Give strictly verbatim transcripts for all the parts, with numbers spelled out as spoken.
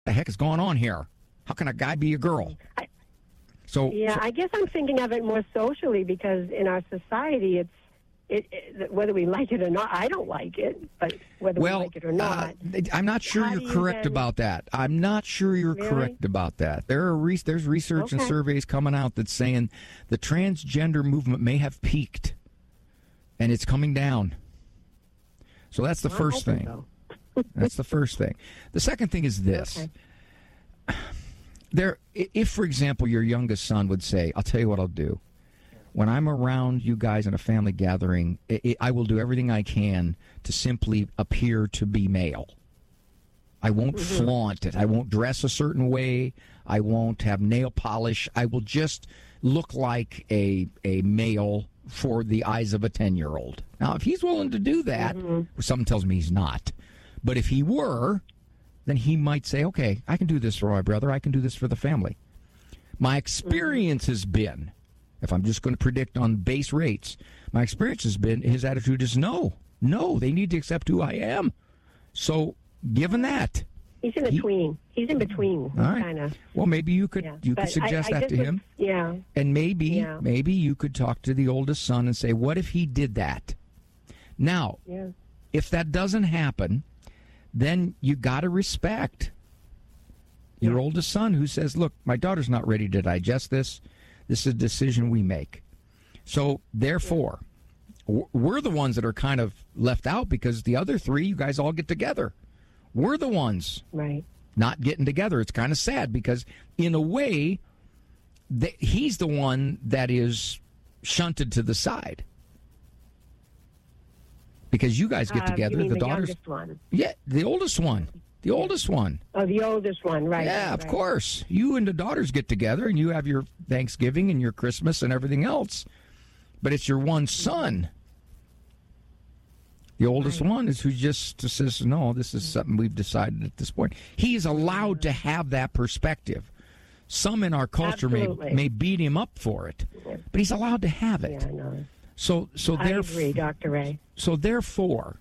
the heck is going on here? How can a guy be a girl? I, so yeah, so, I guess I'm thinking of it more socially because in our society, it's it, it, whether we like it or not. I don't like it, but whether well, we like it or not, uh, I'm not sure how you're do you correct then- about that. I'm not sure you're Really? correct about that. There are re- there's research and Okay. surveys coming out that's saying the transgender movement may have peaked, and it's coming down. So that's the Well, first I think thing. so. That's the first thing. The second thing is this. Okay. There, if, for example, your youngest son would say, I'll tell you what I'll do. When I'm around you guys in a family gathering, it, it, I will do everything I can to simply appear to be male. I won't Mm-hmm. flaunt it. I won't dress a certain way. I won't have nail polish. I will just look like a a male for the eyes of a ten-year-old. Now, if he's willing to do that, Mm-hmm. something tells me he's not. But if he were, then he might say, okay, I can do this for my brother. I can do this for the family. My experience has been, if I'm just going to predict on base rates, my experience has been his attitude is no. No, they need to accept who I am. So, given that, He's in He- between. He's in between. all right. Kind of. Well, maybe you could Yeah. you But could suggest I, I that just to was- him, Yeah. and maybe Yeah. maybe you could talk to the oldest son and say, what if he did that? Now, Yeah. if that doesn't happen, then you got to respect your Yeah. oldest son who says, look, my daughter's not ready to digest this. This is a decision we make. So, therefore, w- we're the ones that are kind of left out because the other three, you guys all get together. We're the ones Right. not getting together. It's kind of sad because, in a way, th- he's the one that is shunted to the side. Because you guys get Uh, together, you mean the the daughters. youngest one? Yeah, the oldest one. The oldest one. Oh, the oldest one, right? Yeah, right, of right. course. You and the daughters get together and you have your Thanksgiving and your Christmas and everything else. But it's your one son. The oldest Right. one is who just says, no, this is something we've decided at this point. He's allowed to have that perspective. Some in our culture may, Absolutely. may beat him up for it, but he's allowed to have it. Yeah, I know. So, so I therefore, agree, Doctor Ray. so therefore,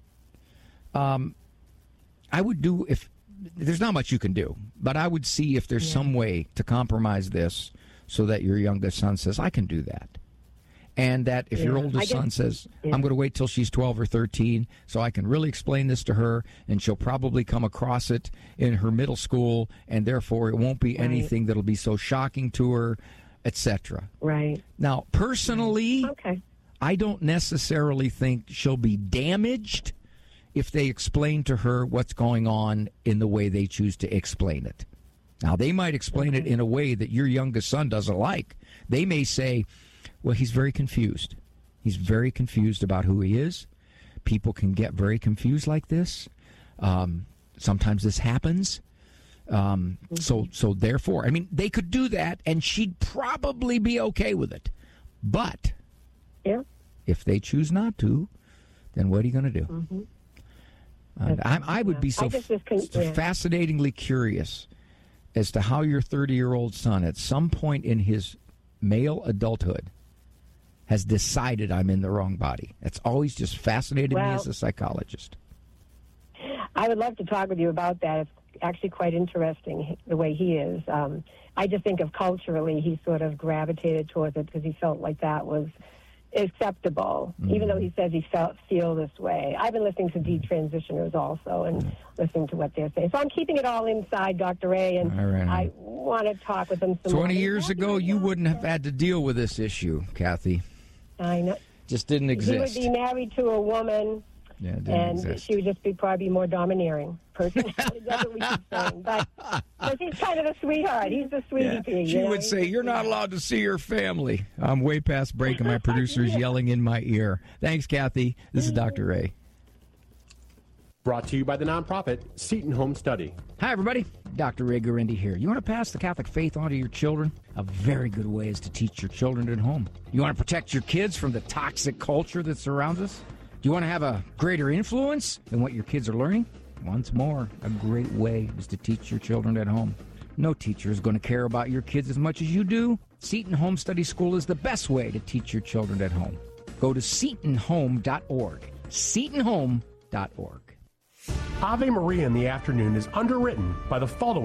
um, I would do if there's not much you can do, but I would see if there's Yeah. some way to compromise this so that your youngest son says, I can do that. And that if your Yeah. oldest I guess- son says, yeah. I'm going to wait till she's twelve or thirteen so I can really explain this to her, and she'll probably come across it in her middle school, and therefore it won't be Right. anything that'll be so shocking to her, et cetera. Right. Now, personally, Okay. I don't necessarily think she'll be damaged if they explain to her what's going on in the way they choose to explain it. Now, they might explain it in a way that your youngest son doesn't like. They may say, well, he's very confused. He's very confused about who he is. People can get very confused like this. Um, sometimes this happens. Um, so, so therefore, I mean, they could do that, and she'd probably be okay with it. But Yeah. if they choose not to, then what are you going to do? Mm-hmm. And I, I would be so I just was con- f- yeah. fascinatingly curious as to how your thirty-year-old son, at some point in his male adulthood, has decided I'm in the wrong body. That's always just fascinated me Well- as a psychologist. I would love to talk with you about that. It's actually quite interesting the way he is. Um, I just think of culturally, he sort of gravitated towards it because he felt like that was acceptable, Mm-hmm. even though he says he felt feel this way. I've been listening to detransitioners also and listening to what they're saying. So I'm keeping it all inside, Doctor Ray, and All right. I want to talk with them some more. Twenty years ago, you wouldn't have had to deal with this issue, Kathy. I know. Just didn't He exist. would be married to a woman, Yeah, it didn't and exist. she would just be probably more domineering personality. That's what we keep saying. But, but he's kind of a sweetheart. He's a sweetie Yeah. pea. She you know? would He's say, a "You're not sweetheart. allowed to see your family." I'm way past break, and my producer's yelling in my ear. Thanks, Kathy. This is Doctor Ray. Brought to you by the nonprofit Seton Home Study. Hi, everybody. Doctor Ray Gurendi here. You want to pass the Catholic faith on to your children? A very good way is to teach your children at home. You want to protect your kids from the toxic culture that surrounds us? Do you want to have a greater influence than what your kids are learning? Once more, a great way is to teach your children at home. No teacher is going to care about your kids as much as you do. Seton Home Study School is the best way to teach your children at home. Go to seton home dot org. seton home dot org. Ave Maria in the Afternoon is underwritten by the following